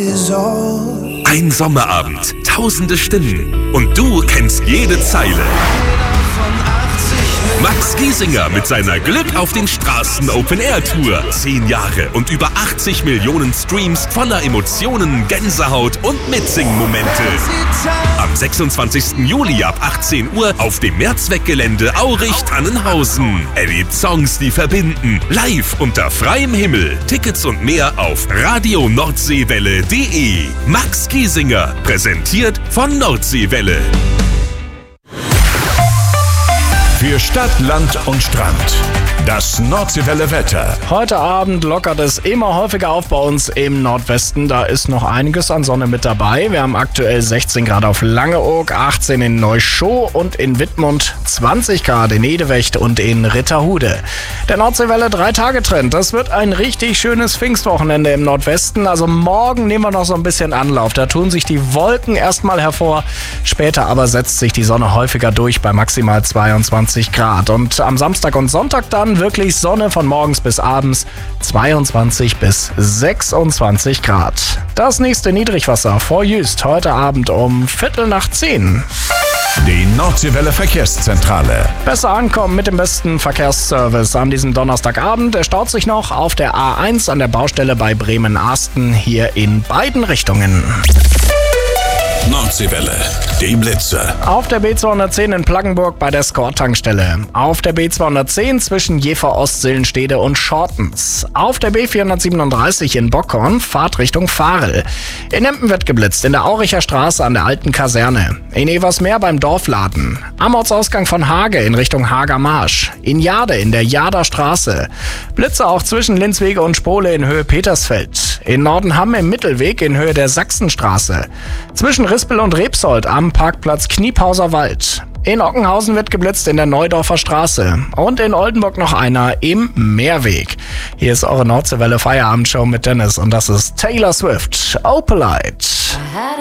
Ein Sommerabend, tausende Stimmen und du kennst jede Zeile. Max Giesinger mit seiner Glück auf den Straßen Open-Air-Tour. 10 Jahre und über 80 Millionen Streams voller Emotionen, Gänsehaut und Mitsingen-Momente. Am 26. Juli ab 18 Uhr auf dem Mehrzweckgelände Aurich-Tannenhausen. Erlebt Songs, die verbinden. Live unter freiem Himmel. Tickets und mehr auf radionordseewelle.de. Max Giesinger, präsentiert von Nordseewelle. Für Stadt, Land und Strand. Das Nordseewelle Wetter. Heute Abend lockert es immer häufiger auf bei uns im Nordwesten. Da ist noch einiges an Sonne mit dabei. Wir haben aktuell 16 Grad auf Langeoog, 18 in Neuschow und in Wittmund, 20 Grad in Edewecht und in Ritterhude. Der Nordseewelle 3-Tage-Trend. Das wird ein richtig schönes Pfingstwochenende im Nordwesten. Also morgen nehmen wir noch so ein bisschen Anlauf. Da tun sich die Wolken erstmal hervor. Später aber setzt sich die Sonne häufiger durch bei maximal 22 Grad. Und am Samstag und Sonntag dann wirklich Sonne von morgens bis abends, 22 bis 26 Grad. Das nächste Niedrigwasser vor Jüst heute Abend um 9:15. Die Nordseewelle Verkehrszentrale. Besser ankommen mit dem besten Verkehrsservice an diesem Donnerstagabend. Er staut sich noch auf der A1 an der Baustelle bei Bremen-Asten hier in beiden Richtungen. Nordseewelle, die Blitze. Auf der B210 in Plaggenburg bei der Skor-Tankstelle. Auf der B210 zwischen Jever-Ostseelenstede und Schortens. Auf der B437 in Bockhorn, Fahrtrichtung Fahrel. In Empen wird geblitzt, in der Auricher Straße an der alten Kaserne. In Eversmeer beim Dorfladen. Am Ortsausgang von Hage in Richtung Hager Marsch. In Jade in der Jader Straße. Blitze auch zwischen Linzwege und Spole in Höhe Petersfeld. In Nordenham im Mittelweg in Höhe der Sachsenstraße. Zwischen Rispel und Rebsold am Parkplatz Kniepauser Wald. In Ockenhausen wird geblitzt in der Neudorfer Straße. Und in Oldenburg noch einer im Meerweg. Hier ist eure Nordseewelle Feierabendshow mit Dennis und das ist Taylor Swift. Opalite.